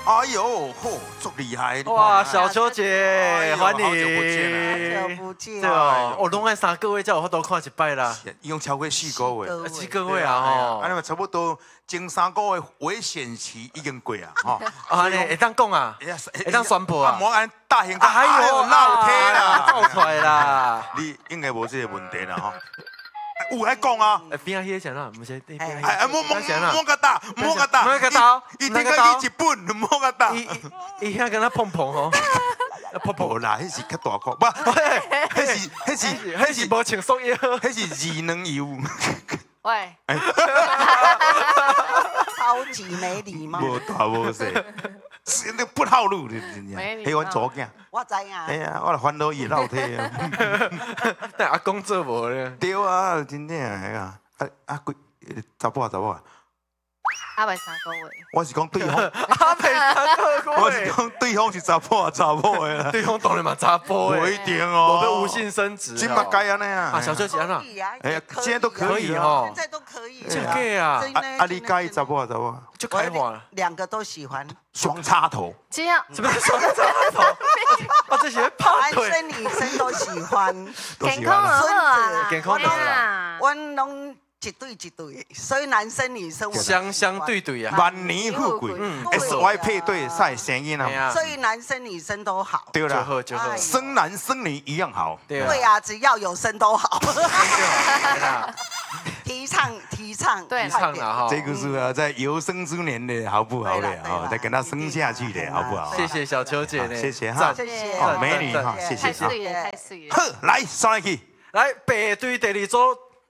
哎呦，嚯，足厉害！ 哇，小秋姐，欢迎！ 好久不见好久不见。 对哦，我拢爱3个月才有法度看一摆啦。 已经超过4个月 ，4个月啊吼。 啊，那么差不多前3个月危险期已经过啊，吼。 啊，你会当讲啊？会当宣布啊？ 莫按大型讲， 哎呦， 闹天啦， 造出来啦！ 你应该无这个问题啦，吼。有来讲啊！ 边仔迄个谁啦？唔是， 莫个打，莫个一定要去日本，莫个打。 伊遐跟他碰碰吼， 碰碰啦，迄是较大块，不，迄是无穿束衣， 迄是2能油。 喂，超级没礼貌。 无大无小，你不套路的，迄阮左囝。 我知影。 哎呀，我来烦恼伊老体啊。 但阿公做无咧。 对啊，真正系啊，几查甫啊。 阿袂3个月。 我是讲对方。 阿袂3个月。 我是讲对方是查甫的啦。 对方当然嘛查甫的。 不一定哦。 我被无性生殖。 今嘛该安尼啊。 啊，小秋姐啊。 哎呀， 现在都可以哦。 现在都可以。 这个啊。 你介查甫？ 就开花了。 2个都喜欢。 双插头。 这样。 什么双插头？啊，这些拍腿。 男生女生都喜欢。 健康啊， 健康啊。我拢。一对一对，所以男生女生相对对啊， 万年富贵，SY 配对晒声音啊， 所以男生女生都好， 对啦， 就好， 生男生女一样好， 对啊，只要有生都好，提倡， 对，提倡啦哈， 这个是啊，在有生之年的好不好的啊，再跟他生下去的好不好？ 谢谢小秋姐呢， 谢谢哈， 谢谢， 美女哈，谢谢， 太水了，太水了， 好，来上来去。 来，白队第2组